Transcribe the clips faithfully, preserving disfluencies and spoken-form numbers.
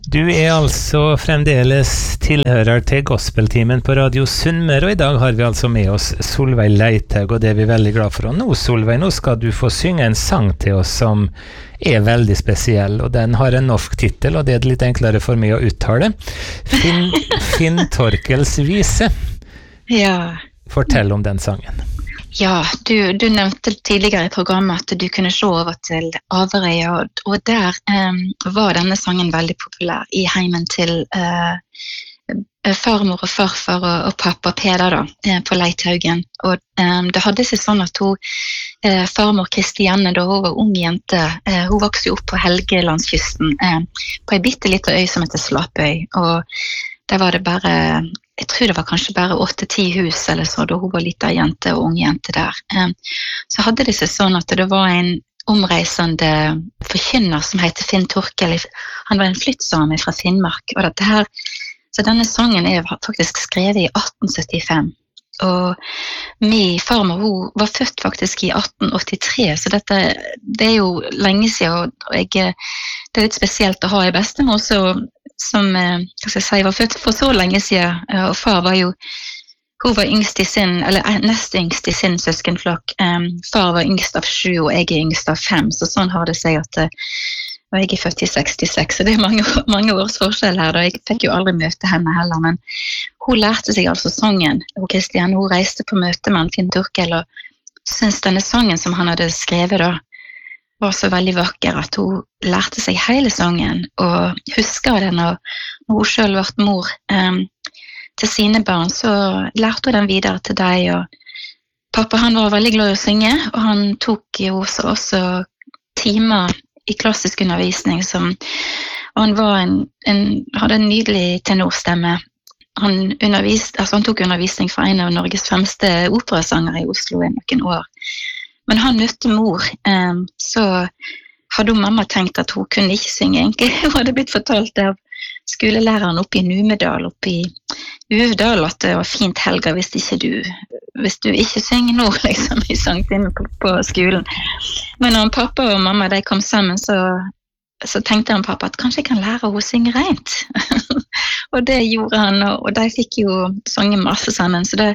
Du er altså fremdeles tilhører til gospeltimen på Radio Sunnmøre, og i dag har vi altså med oss Solveig Leithaug, og det er vi veldig glad for. Og nå, Solveig, nå skal du få synge en sang til oss som er veldig spesiell, og den har en norsk titel, og det er litt enklere for meg å uttale. Finn, Finn Torkels vise. Ja. Fortell om den sangen. Ja, du, du nevnte tidligere i programmet at du kunne se over til Averøy, og, og der um, var denne sangen veldig populær i heimen til uh, farmor og farfar og, og pappa Peder da, uh, på Leithaugen. Og um, det hadde seg sånn at hun, uh, farmor Kristianne, da hun var ung jente, uh, hun vokste jo opp på Helgelandskysten, uh, på en bitte liten øy som heter Slapøy, og der var det bare, jeg tror det var kanskje bare åtte-ti hus eller så, da hun var liten jente og ung jente der. Så hadde det seg sånn at det var en omreisende forkynner som heter Finn Torkel. Han var en flyttsame fra Finnmark, og dette her, så denne sangen er faktisk skrevet i atten syttifem. Og min farmor, hun var født faktisk i atten åttitre, så dette, det er jo lenge siden, og jeg, det er litt spesielt å ha en bestemor så, som hva skal jeg si, var født for så lenge siden, og far var jo, hun var yngst i sin, eller nest yngst i sin søskenflokk. Um, far var yngst av sju, og jeg er yngst av fem, så sånn har det seg at, og jeg er født i sekstiseks, så det er mange, mange års forskjell her, da jeg fikk jo aldri møte henne heller, men hun lærte seg altså sangen, og Kristian, hun reiste på møte med Finn Torkel, og syntes denne sangen som han hadde skrevet da, var så veldig vakker at hun lærte seg hele sangen, og husker den, og når hun selv ble mor um, til sine barn, så lærte hun den videre til deg, og pappa han var veldig glad i å synge, og han tok jo også, også timer i klassisk undervisning, som, og han var en, en, hadde en nydelig tenorstemme. Han, undervist, altså han tok undervisning fra en av Norges fremste operasangere i Oslo i noen år. Men han møtte mor, um, så hadde mamma tenkt at hun kunne ikke synge egentlig. Hun hadde blitt fortalt av skolelæreren oppe i Numedal, oppe i Uvdal, at det var fint Helga hvis ikke du, hvis du ikke synger nå, liksom, i sangtimen på, på skolen. Men når pappa og mamma de kom sammen, så, så tenkte han pappa at kanskje jeg kan lære henne å synge rent. Og det gjorde han, og, og de fikk jo sange masse sammen, så det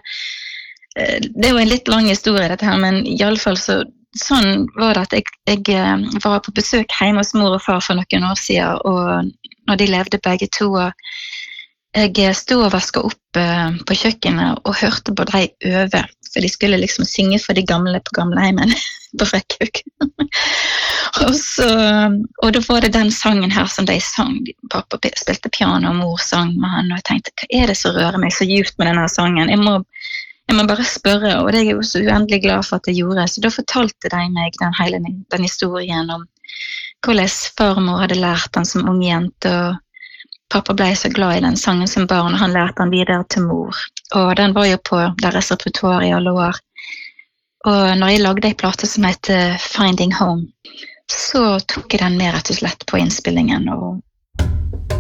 det er jo en litt lang historie dette her, men i alle fall så, sånn var det at jeg, jeg var på besøk hjemme hos mor og far for noen år siden, og når de levde begge to, og jeg stod og vasket opp uh, på kjøkkenet og hørte på de øve, for de skulle liksom synge for de gamle på gamleheimen på Frekkhaug. og, så, og da var det den sangen her som de sang, pappa spilte piano og mor sang med han, og jeg tenkte, hva er det som rører meg så djupt med denne sangen? Jeg må Jeg må bare spørre, og det er jeg jo så uendelig glad for at jeg gjorde. Så da fortalte de meg den hele den historien om hvordan farmor hadde lært den som ung jente, og pappa ble så glad i den sangen som barn, og han lærte den videre til mor. Og den var jo på deres repertoire i alle år. Og når jeg lagde en plate som heter Finding Home, så tok jeg den med rett og slett på innspillingen, og